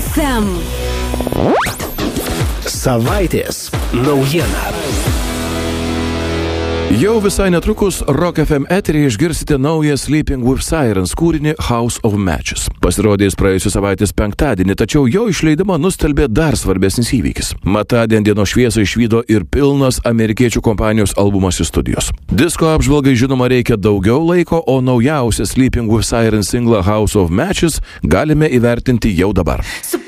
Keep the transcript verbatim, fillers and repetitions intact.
ef em. Savaitės naujiena. Jau visai netrukus Rock ef em eteryje išgirsite naują Sleeping with Sirens kūrinį House of Matches. Pasirodė jis praėjusios savaitės penktadienį, tačiau jo išleidimą nustelbė dar svarbesnis įvykis. Mat tądien dienos šviesą išvydo ir pilnas amerikiečių kompanijos albumas iš studijos. Disko apžvalgai žinoma reikia daugiau laiko, o naujausią Sleeping with Sirens singlą House of Matches galime įvertinti jau dabar.